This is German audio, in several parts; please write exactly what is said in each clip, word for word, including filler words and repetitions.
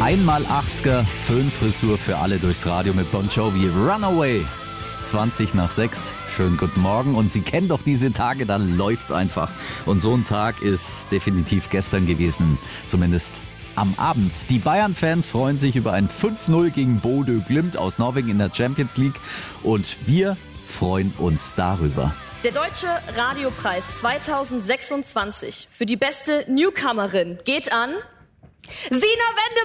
Einmal achtziger Föhnfrisur für alle durchs Radio mit Bon Jovi. Runaway. zwanzig nach sechs. Schönen guten Morgen. Und Sie kennen doch diese Tage, da läuft's einfach. Und so ein Tag ist definitiv gestern gewesen. Zumindest am Abend. Die Bayern-Fans freuen sich über ein fünf null gegen Bodø Glimt aus Norwegen in der Champions League. Und wir freuen uns darüber. Der Deutsche Radiopreis zweitausendsechsundzwanzig für die beste Newcomerin geht an Sina Wende,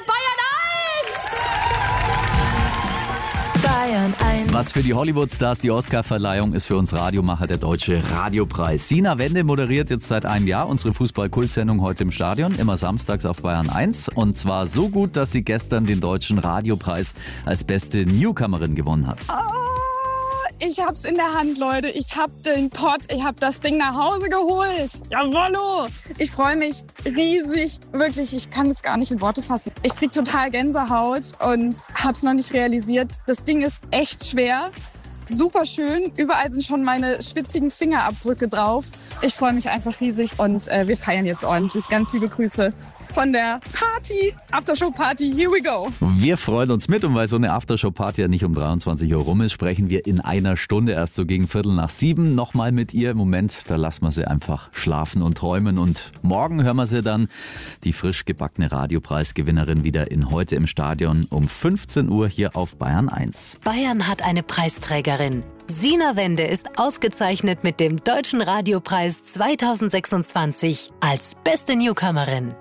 Bayern eins! Bayern eins. Was für die Hollywood-Stars die Oscar-Verleihung ist, für uns Radiomacher der Deutsche Radiopreis. Sina Wende moderiert jetzt seit einem Jahr unsere Fußball-Kult-Sendung Heute im Stadion, immer samstags auf Bayern eins. Und zwar so gut, dass sie gestern den Deutschen Radiopreis als beste Newcomerin gewonnen hat. Ich hab's in der Hand, Leute. Ich hab den Pott, ich hab das Ding nach Hause geholt. Jawollo! Ich freue mich riesig, wirklich. Ich kann es gar nicht in Worte fassen. Ich krieg total Gänsehaut und hab's noch nicht realisiert. Das Ding ist echt schwer. Super schön. Überall sind schon meine schwitzigen Fingerabdrücke drauf. Ich freue mich einfach riesig und äh, wir feiern jetzt ordentlich. Ganz liebe Grüße von der Party, Aftershow-Party. Here we go. Wir freuen uns mit, und weil so eine Aftershow-Party ja nicht um dreiundzwanzig Uhr rum ist, sprechen wir in einer Stunde erst so gegen Viertel nach sieben nochmal mit ihr. Im Moment, da lassen wir sie einfach schlafen und träumen, und morgen hören wir sie dann, die frisch gebackene Radiopreisgewinnerin, wieder in Heute im Stadion um fünfzehn Uhr hier auf Bayern eins. Bayern hat eine Preisträgerin. Sina Wende ist ausgezeichnet mit dem Deutschen Radiopreis zweitausendsechsundzwanzig als beste Newcomerin.